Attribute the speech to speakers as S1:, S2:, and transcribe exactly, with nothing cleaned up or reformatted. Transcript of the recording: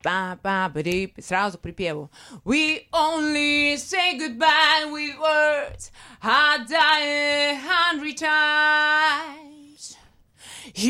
S1: Па-па-па-ри, сразу к припеву. We only say goodbye with words. I die a hundred times.